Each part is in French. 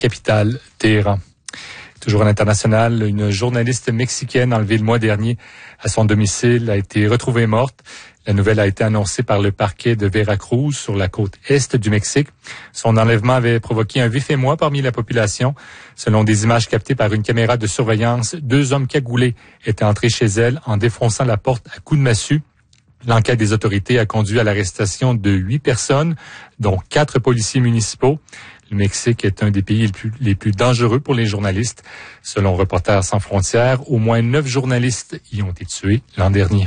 capitale, Téhéran. Toujours à l'international, une journaliste mexicaine enlevée le mois dernier à son domicile a été retrouvée morte. La nouvelle a été annoncée par le parquet de Veracruz sur la côte est du Mexique. Son enlèvement avait provoqué un vif émoi parmi la population. Selon des images captées par une caméra de surveillance, 2 hommes cagoulés étaient entrés chez elle en défonçant la porte à coups de massue. L'enquête des autorités a conduit à l'arrestation de 8 personnes, dont 4 policiers municipaux. Le Mexique est un des pays les plus dangereux pour les journalistes. Selon Reporters sans frontières, au moins 9 journalistes y ont été tués l'an dernier.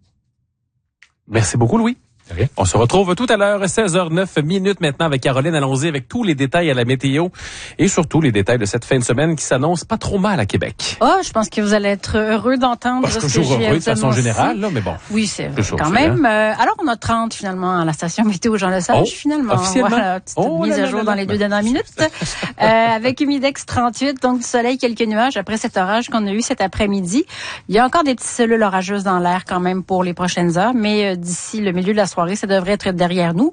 Merci beaucoup, Louis. On se retrouve tout à l'heure, 16h09 maintenant avec Caroline. Allons-y avec tous les détails à la météo et surtout les détails de cette fin de semaine qui s'annonce pas trop mal à Québec. Je pense que vous allez être heureux d'entendre ce que j'ai à vous annoncer. Heureux de façon générale, là, mais bon. Oui, c'est vrai, quand même. Alors, on a 30 finalement à la station météo Jean Lesage, finalement. Officiellement. Voilà, petite mise à jour dans les 2 dernières minutes. Avec humidex 38, donc du soleil, quelques nuages après cet orage qu'on a eu cet après-midi. Il y a encore des petites cellules orageuses dans l'air quand même pour les prochaines heures, mais d'ici le milieu de la soirée, ça devrait être derrière nous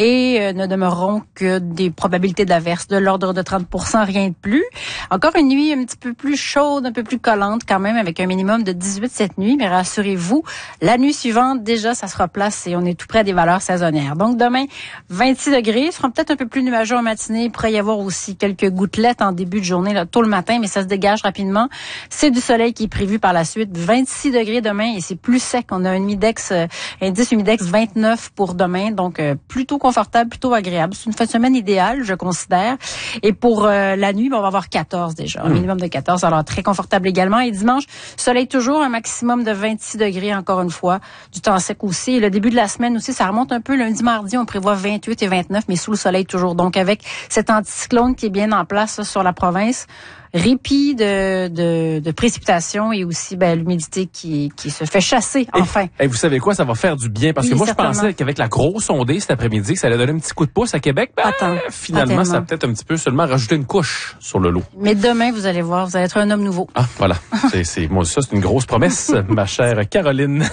et ne demeureront que des probabilités d'averses de l'ordre de 30%, rien de plus. Encore une nuit un petit peu plus chaude, un peu plus collante quand même, avec un minimum de 18 cette nuit, mais rassurez-vous, la nuit suivante, déjà, ça se replace et on est tout près des valeurs saisonnières. Donc demain, 26 degrés, ce sera peut-être un peu plus nuageux en matinée, il pourrait y avoir aussi quelques gouttelettes en début de journée, là, tôt le matin, mais ça se dégage rapidement. C'est du soleil qui est prévu par la suite, 26 degrés demain et c'est plus sec. On a un indice humidex 29 pour demain, donc plutôt confortable, plutôt agréable. C'est une fin de semaine idéale, je considère. Et pour la nuit, on va avoir 14 déjà, un minimum de 14, alors très confortable également. Et dimanche, soleil toujours, un maximum de 26 degrés encore une fois, du temps sec aussi. Et le début de la semaine aussi, ça remonte un peu. Lundi, mardi, on prévoit 28 et 29, mais sous le soleil toujours. Donc avec cet anticyclone qui est bien en place là, sur la province, répit de précipitations et aussi l'humidité qui se fait chasser enfin. Et vous savez quoi, ça va faire du bien parce que moi certainement. Je pensais qu'avec la grosse ondée cet après-midi que ça allait donner un petit coup de pouce à Québec. Finalement, ça a peut-être un petit peu seulement rajouté une couche sur le lot. Mais demain, vous allez voir, vous allez être un homme nouveau. Voilà. Moi ça c'est une grosse promesse, ma chère Caroline.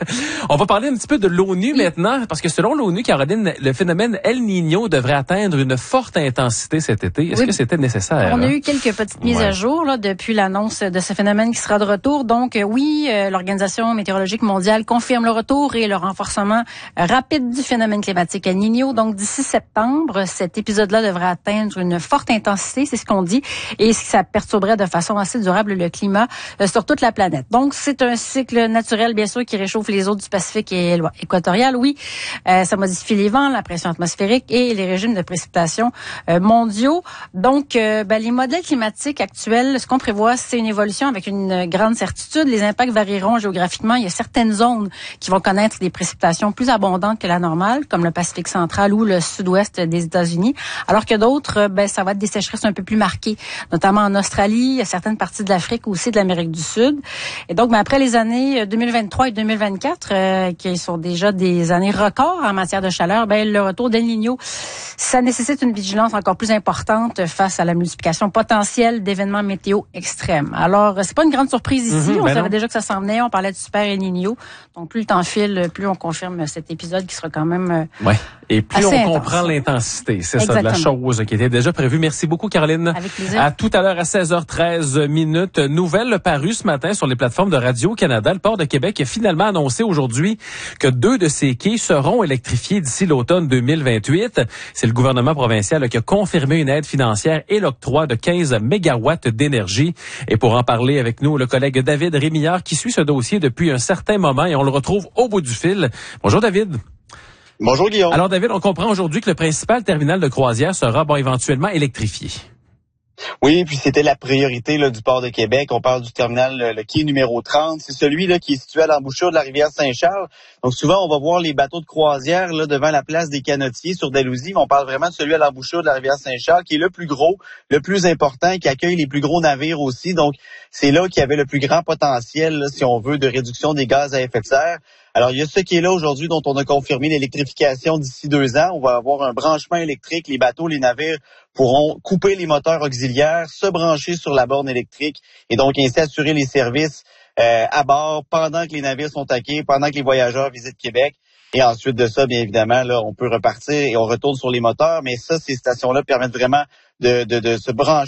On va parler un petit peu de l'ONU maintenant parce que selon l'ONU, Caroline, le phénomène El Niño devrait atteindre une forte intensité cet été. Est-ce que c'était nécessaire? On a eu quelques petites mises à jour là, depuis l'annonce de ce phénomène qui sera de retour. Donc l'Organisation météorologique mondiale confirme le retour et le renforcement rapide du phénomène climatique El Niño. Donc d'ici septembre, cet épisode-là devrait atteindre une forte intensité, c'est ce qu'on dit, et ça perturberait de façon assez durable le climat sur toute la planète. Donc c'est un cycle naturel bien sûr qui réchauffe les eaux du Pacifique et équatorial. Oui, ça modifie les vents, la pression atmosphérique et les régimes de précipitation mondiaux. Donc les modèles climatiques actuels, ce qu'on prévoit, c'est une évolution avec une grande certitude. Les impacts varieront géographiquement. Il y a certaines zones qui vont connaître des précipitations plus abondantes que la normale, comme le Pacifique central ou le sud-ouest des États-Unis, alors que d'autres, ça va être des sécheresses un peu plus marquées, notamment en Australie, il y a certaines parties de l'Afrique ou aussi de l'Amérique du Sud. Et donc, après les années 2023 et 2024, qui sont déjà des années records en matière de chaleur, le retour d'El Niño, ça nécessite une vigilance encore plus importante face à la multiplication potentielle d'événements météo extrêmes. Alors, c'est pas une grande surprise ici. On savait déjà que ça s'en venait. On parlait du super El Niño. Donc, plus le temps file, plus on confirme cet épisode qui sera quand même et plus on intense. comprend l'intensité. C'est ça, de la chose qui était déjà prévue. Merci beaucoup, Caroline. Avec plaisir. À tout à l'heure à 16h13. Nouvelle parue ce matin sur les plateformes de Radio-Canada. Le Port de Québec a finalement annoncé aujourd'hui que 2 de ses quais seront électrifiés d'ici l'automne 2028. C'est le gouvernement provincial qui a confirmé une aide financière et l'octroi de 15 mégawatts d'énergie. Et pour en parler avec nous, le collègue David Rémillard qui suit ce dossier depuis un certain moment et on le retrouve au bout du fil. Bonjour David. Bonjour Guillaume. Alors David, on comprend aujourd'hui que le principal terminal de croisière sera éventuellement électrifié. Oui, puis c'était la priorité du port de Québec. On parle du terminal, le quai numéro 30. C'est celui qui est situé à l'embouchure de la rivière Saint-Charles. Donc souvent, on va voir les bateaux de croisière devant la place des Canotiers sur Dalhousie. Mais on parle vraiment de celui à l'embouchure de la rivière Saint-Charles, qui est le plus gros, le plus important, qui accueille les plus gros navires aussi. Donc c'est là qu'il y avait le plus grand potentiel, si on veut, de réduction des gaz à effet de serre. Alors, il y a ce qui est là aujourd'hui dont on a confirmé l'électrification d'ici 2 ans. On va avoir un branchement électrique. Les bateaux, les navires pourront couper les moteurs auxiliaires, se brancher sur la borne électrique et donc ainsi assurer les services à bord pendant que les navires sont à quai, pendant que les voyageurs visitent Québec. Et ensuite de ça, bien évidemment, on peut repartir et on retourne sur les moteurs. Mais ça, ces stations-là permettent vraiment de se brancher